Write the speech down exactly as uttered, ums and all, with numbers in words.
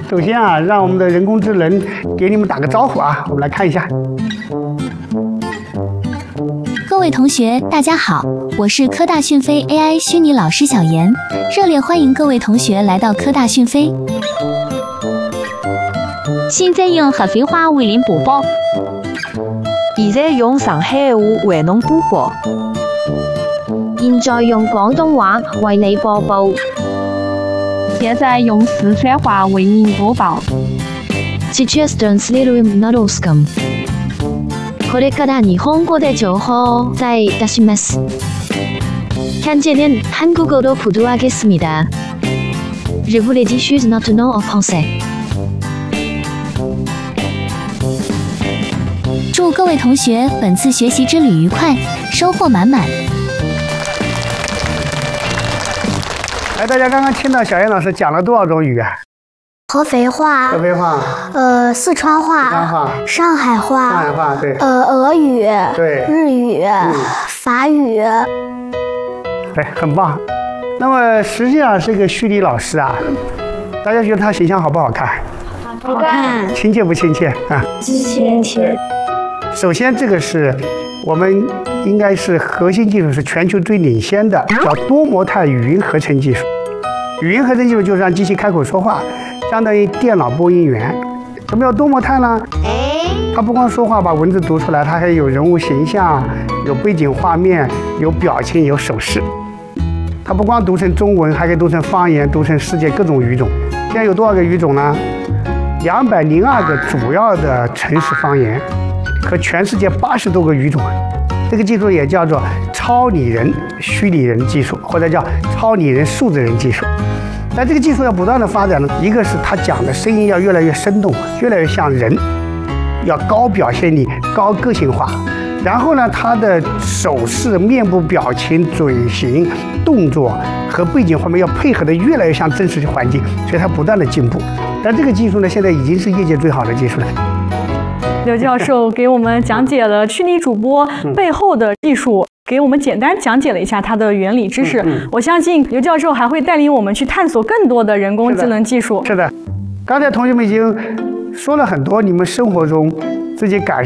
首先啊，让我们的人工智能给你们打个招呼啊，我们来看一下。 各位同学，大家好，我是科大讯飞 A I 虚拟老师小妍，热烈欢迎各位同学来到科大讯飞。 现在用合肥话为您播报。 现在用上海话为侬播报。 现在用广东话为你播报。 现在用四川话为您播报。 Сейчас транслируем на русском。これから日本語で情報をお伝えいたします。현재는 한국어로 보도하겠습니다. Je vous le diffuse maintenant en français。 祝各位同学本次学习之旅愉快，收获满满。 哎，大家刚刚听到小燕老师讲了多少种语啊？ 合肥话、 合肥话、 呃四川话、 四川话、 上海话、 上海话，对， 呃俄语、 对， 日语、 嗯、 法语， 对，很棒。那么实际上这个虚拟老师啊，大家觉得他形象好不好看？ 好看。 亲切不亲切啊？ 亲切。 首先，这个是我们应该是核心技术，是全球最领先的，叫多模态语音合成技术。语音合成技术就是让机器开口说话，相当于电脑播音员。什么叫多模态呢？它不光说话把文字读出来，它还有人物形象、有背景画面、有表情、有手势。它不光读成中文，还可以读成方言，读成世界各种语种。现在有多少个语种呢？两百零二个主要的城市方言和全世界八十多个语种。这个技术也叫做超拟人虚拟人技术，或者叫超拟人数字人技术。但这个技术要不断的发展呢，一个是他讲的声音要越来越生动，越来越像人，要高表现力、高个性化。然后呢，他的手势、面部表情、嘴型、动作和背景画面要配合的越来越像真实的环境，所以它不断的进步。但这个技术呢，现在已经是业界最好的技术了。 刘教授给我们讲解了虚拟主播背后的技术，给我们简单讲解了一下它的原理知识。嗯嗯、我相信刘教授还会带领我们去探索更多的人工智能技术。 是的，是的，刚才同学们已经说了很多你们生活中自己感